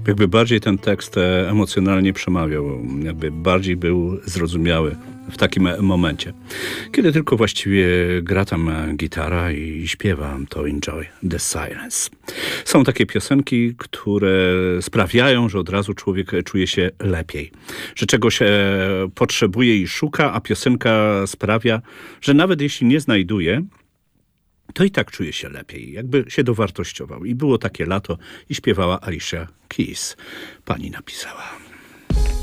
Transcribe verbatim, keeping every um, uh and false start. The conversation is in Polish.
Jakby bardziej ten tekst e, emocjonalnie przemawiał, jakby bardziej był zrozumiały w takim momencie. Kiedy tylko właściwie gra tam gitara i śpiewa, to enjoy the silence. Są takie piosenki, które sprawiają, że od razu człowiek czuje się lepiej. Że czegoś e, potrzebuje i szuka, a piosenka sprawia, że nawet jeśli nie znajduje, to i tak czuje się lepiej, jakby się dowartościował. I było takie lato i śpiewała Alicia Keys. Pani napisała.